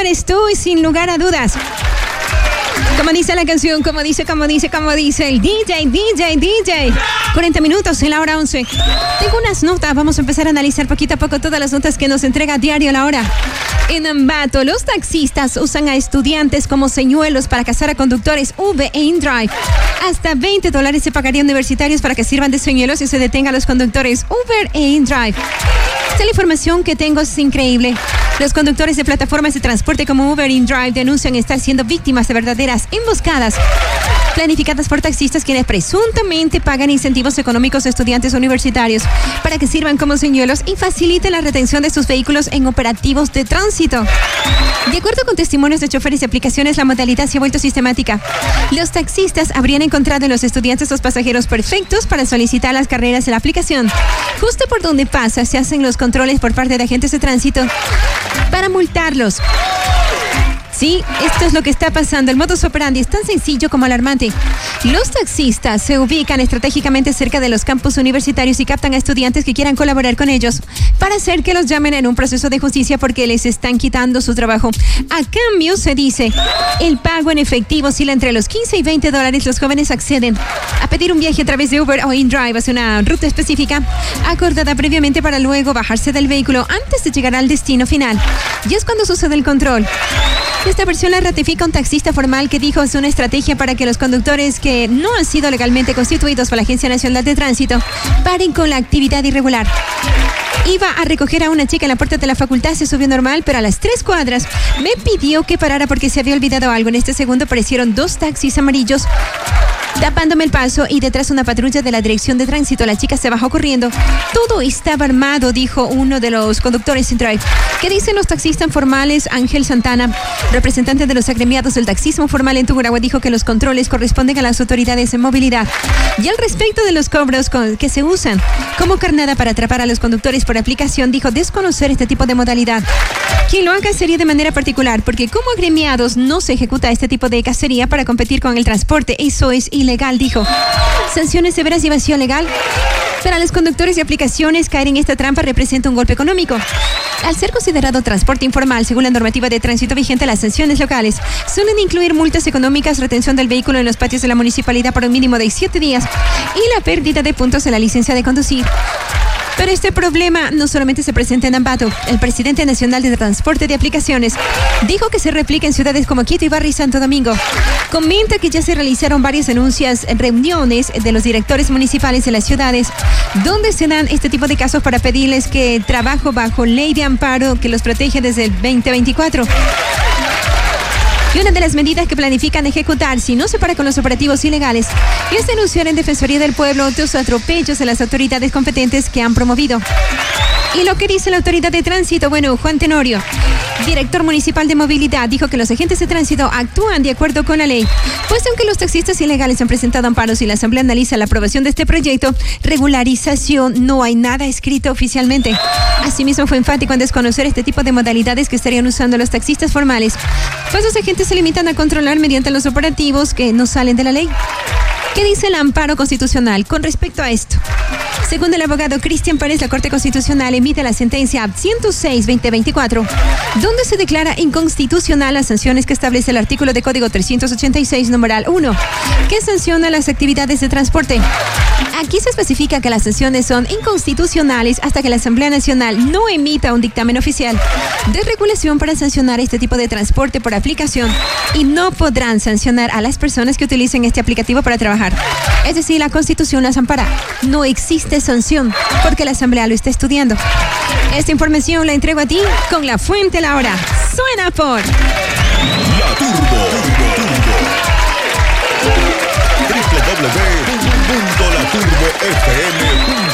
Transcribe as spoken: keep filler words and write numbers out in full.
eres tú y sin lugar a dudas. Como dice la canción, como dice, como dice, como dice el D J, D J, D J. cuarenta minutos en la hora once. Tengo unas notas, vamos a empezar a analizar poquito a poco todas las notas que nos entrega a diario La Hora. En Ambato, los taxistas usan a estudiantes como señuelos para cazar a conductores Uber e InDrive. Hasta veinte dólares se pagaría a universitarios para que sirvan de señuelos y se detenga a los conductores Uber e InDrive. Esta es la información que tengo, es increíble. Los conductores de plataformas de transporte como Uber e InDrive denuncian estar siendo víctimas de verdaderas emboscadas planificadas por taxistas quienes presuntamente pagan incentivos económicos a estudiantes universitarios para que sirvan como señuelos y faciliten la retención de sus vehículos en operativos de tránsito. De acuerdo con testimonios de choferes y aplicaciones, la modalidad se ha vuelto sistemática. Los taxistas habrían encontrado en los estudiantes los pasajeros perfectos para solicitar las carreras de la aplicación. Justo por donde pasa, se hacen los controles por parte de agentes de tránsito para multarlos. Sí, esto es lo que está pasando. El modus operandi es tan sencillo como alarmante. Los taxistas se ubican estratégicamente cerca de los campus universitarios y captan a estudiantes que quieran colaborar con ellos para hacer que los llamen en un proceso de justicia porque les están quitando su trabajo. A cambio, se dice, el pago en efectivo oscila entre los quince y veinte dólares. Los jóvenes acceden a pedir un viaje a través de Uber o InDrive hacia una ruta específica acordada previamente para luego bajarse del vehículo antes de llegar al destino final. Y es cuando sucede el control. Esta versión la ratifica un taxista formal que dijo es una estrategia para que los conductores que no han sido legalmente constituidos por la Agencia Nacional de Tránsito paren con la actividad irregular. Iba a recoger a una chica en la puerta de la facultad, se subió normal, pero a las tres cuadras me pidió que parara porque se había olvidado algo. En este segundo aparecieron dos taxis amarillos tapándome el paso y detrás una patrulla de la Dirección de Tránsito. La chica se bajó corriendo. Todo estaba armado, dijo uno de los conductores en Drive. ¿Qué dicen los taxistas formales? Ángel Santana, representante de los agremiados del taxismo formal en Tungurahua, dijo que los controles corresponden a las autoridades en movilidad. Y al respecto de los cobros con, que se usan como carnada para atrapar a los conductores por aplicación, dijo desconocer este tipo de modalidad. Quien lo haga sería de manera particular, porque como agremiados no se ejecuta este tipo de cacería para competir con el transporte. Eso es ilegal, dijo. Sanciones severas y vacío legal. Para los conductores de aplicaciones, caer en esta trampa representa un golpe económico. Al ser considerado transporte informal, según la normativa de tránsito vigente, las sanciones locales suelen incluir multas económicas, retención del vehículo en los patios de la municipalidad por un mínimo de siete días y la pérdida de puntos en la licencia de conducir. Pero este problema no solamente se presenta en Ambato. El presidente nacional de Transporte de Aplicaciones dijo que se replica en ciudades como Quito, Ibarra y Santo Domingo. Comenta que ya se realizaron varias denuncias, reuniones de los directores municipales de las ciudades, donde se dan este tipo de casos para pedirles que trabajo bajo ley de amparo que los protege desde el veinte veinticuatro. Y una de las medidas que planifican ejecutar si no se para con los operativos ilegales es denunciar en Defensoría del Pueblo los atropellos de las autoridades competentes que han promovido. ¿Y lo que dice la autoridad de tránsito? Bueno, Juan Tenorio, director municipal de movilidad, dijo que los agentes de tránsito actúan de acuerdo con la ley, pues aunque los taxistas ilegales han presentado amparos y la Asamblea analiza la aprobación de este proyecto, regularización, no hay nada escrito oficialmente. Asimismo, fue enfático en desconocer este tipo de modalidades que estarían usando los taxistas formales, pues los agentes se limitan a controlar mediante los operativos que no salen de la ley. ¿Qué dice el amparo constitucional con respecto a esto? Según el abogado Cristian Párez, la Corte Constitucional emite la sentencia ciento seis guión veinte veinticuatro, donde se declara inconstitucional las sanciones que establece el artículo de Código trescientos ochenta y seis, numeral uno, que sanciona las actividades de transporte. Aquí se especifica que las sanciones son inconstitucionales hasta que la Asamblea Nacional no emita un dictamen oficial de regulación para sancionar este tipo de transporte por aplicación y no podrán sancionar a las personas que utilicen este aplicativo para trabajar. Es decir, la Constitución las ampara. No existe sanción porque la Asamblea lo está estudiando. Esta información la entrego a ti con la fuente La Hora. Suena por La Turbo.